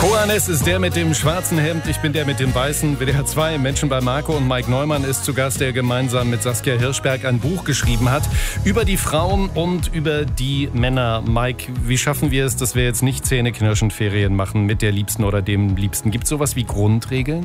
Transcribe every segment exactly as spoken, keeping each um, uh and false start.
Koanes ist der mit dem schwarzen Hemd, ich bin der mit dem weißen. W D R zwei, Menschen bei Marco, und Mike Neumann ist zu Gast, der gemeinsam mit Saskia Hirschberg ein Buch geschrieben hat über die Frauen und über die Männer. Mike, wie schaffen wir es, dass wir jetzt nicht zähneknirschend Ferien machen mit der Liebsten oder dem Liebsten? Gibt es sowas wie Grundregeln?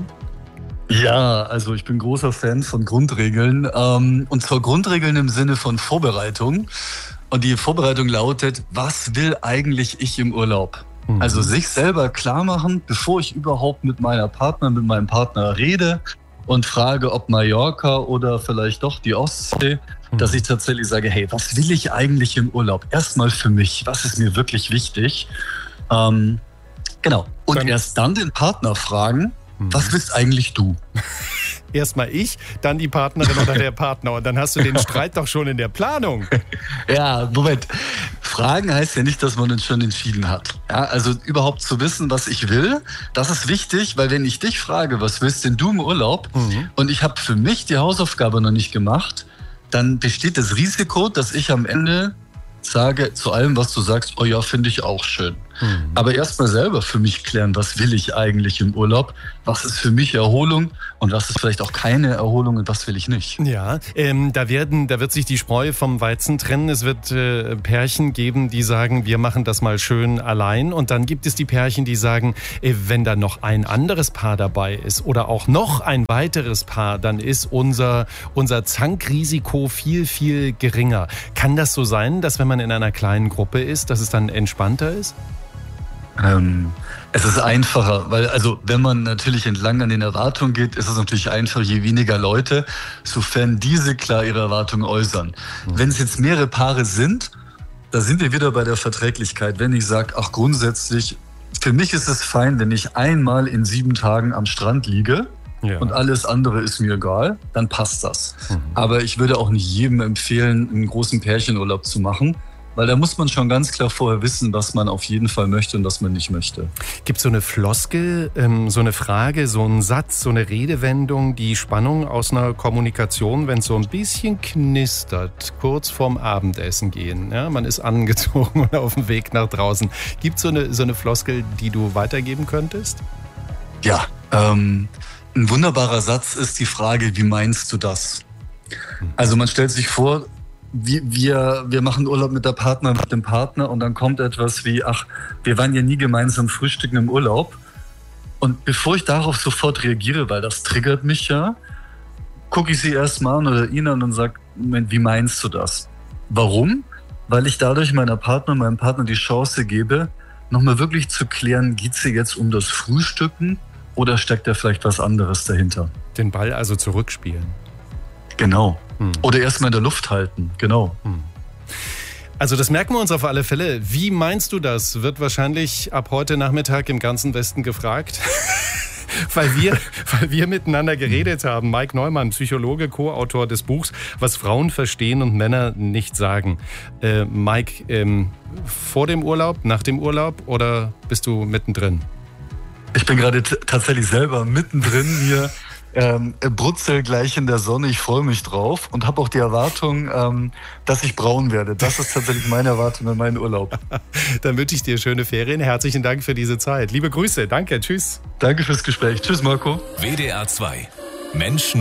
Ja, also ich bin großer Fan von Grundregeln. Ähm, und zwar Grundregeln im Sinne von Vorbereitung. Und die Vorbereitung lautet, was will eigentlich ich im Urlaub? Mhm. Also sich selber klar machen, bevor ich überhaupt mit meiner Partner, mit meinem Partner rede und frage, ob Mallorca oder vielleicht doch die Ostsee, mhm. dass ich tatsächlich sage, hey, was will ich eigentlich im Urlaub? Erstmal für mich, was ist mir wirklich wichtig? Ähm, genau. Und dann erst dann den Partner fragen, mhm. was willst eigentlich du? Erstmal ich, dann die Partnerin oder der Partner. Und dann hast du den Streit doch schon in der Planung. Ja, Moment. Fragen heißt ja nicht, dass man uns schon entschieden hat. Ja, also überhaupt zu wissen, was ich will, das ist wichtig, weil wenn ich dich frage, was willst denn du im Urlaub? Mhm. Und ich habe für mich die Hausaufgabe noch nicht gemacht, dann besteht das Risiko, dass ich am Ende sage zu allem, was du sagst, oh ja, finde ich auch schön. Mhm. Aber erstmal selber für mich klären, was will ich eigentlich im Urlaub? Was ist für mich Erholung und was ist vielleicht auch keine Erholung und was will ich nicht? Ja, ähm, da werden, da wird sich die Spreu vom Weizen trennen. Es wird äh, Pärchen geben, die sagen, wir machen das mal schön allein. Und dann gibt es die Pärchen, die sagen, äh, wenn da noch ein anderes Paar dabei ist oder auch noch ein weiteres Paar, dann ist unser, unser Zankrisiko viel, viel geringer. Kann das so sein, dass wenn man in einer kleinen Gruppe ist, dass es dann entspannter ist? Ähm, es ist einfacher, weil also wenn man natürlich entlang an den Erwartungen geht, ist es natürlich einfach, je weniger Leute, sofern diese klar ihre Erwartungen äußern. Mhm. Wenn es jetzt mehrere Paare sind, da sind wir wieder bei der Verträglichkeit. Wenn ich sage, ach grundsätzlich, für mich ist es fein, wenn ich einmal in sieben Tagen am Strand liege, ja, und alles andere ist mir egal, dann passt das. Mhm. Aber ich würde auch nicht jedem empfehlen, einen großen Pärchenurlaub zu machen, weil da muss man schon ganz klar vorher wissen, was man auf jeden Fall möchte und was man nicht möchte. Gibt es so eine Floskel, ähm, so eine Frage, so einen Satz, so eine Redewendung, die Spannung aus einer Kommunikation, wenn es so ein bisschen knistert, kurz vorm Abendessen gehen, ja, man ist angezogen und auf dem Weg nach draußen. Gibt es so eine, so eine Floskel, die du weitergeben könntest? Ja, ähm, ein wunderbarer Satz ist die Frage, wie meinst du das? Also man stellt sich vor, Wir, wir, wir machen Urlaub mit der Partner, mit dem Partner und dann kommt etwas wie, ach, wir waren ja nie gemeinsam frühstücken im Urlaub. Und bevor ich darauf sofort reagiere, weil das triggert mich ja, gucke ich sie erst mal an oder ihn an und sage, Moment, wie meinst du das? Warum? Weil ich dadurch meiner Partner, meinem Partner die Chance gebe, nochmal wirklich zu klären, geht es hier jetzt um das Frühstücken oder steckt da vielleicht was anderes dahinter? Den Ball also zurückspielen. Genau. Hm. Oder erstmal in der Luft halten, genau. Hm. Also das merken wir uns auf alle Fälle. Wie meinst du das? Wird wahrscheinlich ab heute Nachmittag im ganzen Westen gefragt. weil, wir, weil wir miteinander geredet haben. Mike Neumann, Psychologe, Co-Autor des Buchs Was Frauen verstehen und Männer nicht sagen. Äh, Mike, ähm, vor dem Urlaub, nach dem Urlaub oder bist du mittendrin? Ich bin gerade t- tatsächlich selber mittendrin hier. Ähm, brutzel gleich in der Sonne, ich freue mich drauf und habe auch die Erwartung, ähm, dass ich braun werde. Das ist tatsächlich meine Erwartung an meinen Urlaub. Dann wünsche ich dir schöne Ferien. Herzlichen Dank für diese Zeit. Liebe Grüße, danke, tschüss. Danke fürs Gespräch. Tschüss, Marco. W D R zwei. Menschen